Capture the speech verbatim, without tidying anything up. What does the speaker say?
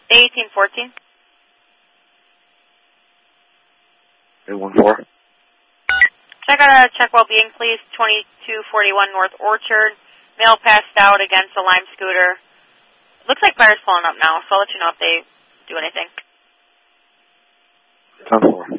eighteen fourteen. eight one four. Check out a check well-being, please. twenty-two forty-one North Orchard. Male passed out against a Lime scooter. Looks like fire's pulling up now, so I'll let you know if they do anything. ten four.